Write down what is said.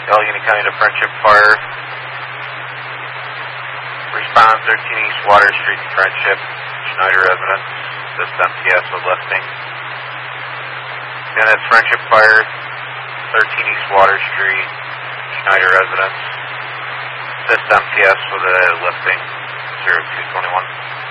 Allegheny County to Friendship Fire. Respond 13 East Water Street to Friendship, Schneider residence. This MTS with lifting. Again, it's Friendship Fire, 13 East Water Street, Schneider residence. This MTS with a lifting, 0221.